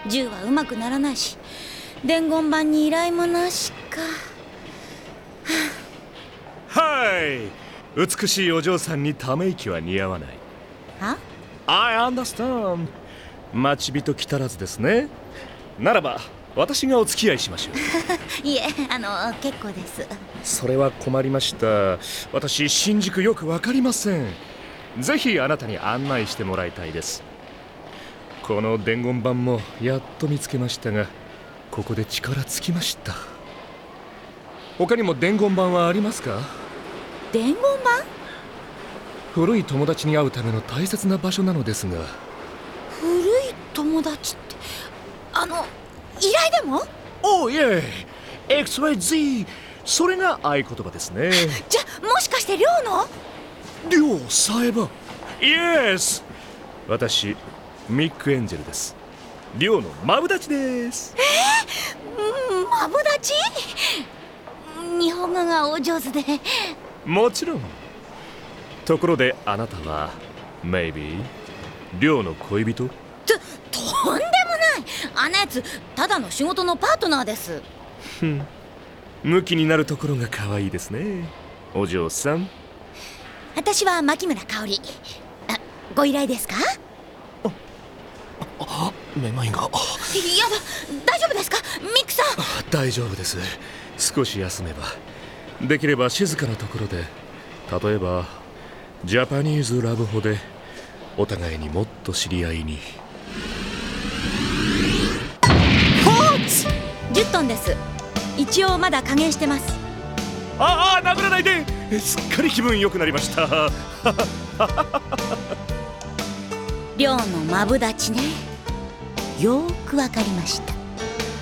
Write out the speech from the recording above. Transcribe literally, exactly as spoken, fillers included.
銃はうまくならないし、伝言板に依頼もなしか。 はい、美しいお嬢さんにため息は似合わない。 は？ I understand。 待ち人来たらずですね。ならば私がお付き合いしましょう。 いえ、あの結構です。 それは困りました。私新宿よくわかりません。ぜひあなたに案内してもらいたいです。この伝言板もやっと見つけましたが、ここで力尽きました。他にも伝言板はありますか？ 伝言板？ 古い友達に会うための大切な場所なのですが。 古い友達って、あの依頼でも？ おいえ、エックスワイゼット、 それが合言葉ですね。 じゃ、もしかして寮の？ 寮さえば。イエス、私ミック・エンジェルです。寮のマブダチです。 えー、マブダチ？日本語がお上手で。 もちろん。ところであなたは Maybe 寮の恋人？ と、とんでもない。あんなやつただの仕事のパートナーです。 ふん、ムキになるところが可愛いですね、お嬢さん。 私は牧村香織。あ、ご依頼ですか？ ああ、めまいが。やだ、 大丈夫ですかミックさん？ 大丈夫です。少し休めば。できれば静かなところで、例えばジャパニーズラブホでお互いにもっと知り合いに。 ホーツじゅっトンです。一応まだ加減してます。 ああ、殴らないで。すっかり気分良くなりました。 寮のマブダチね。よーくわかりました。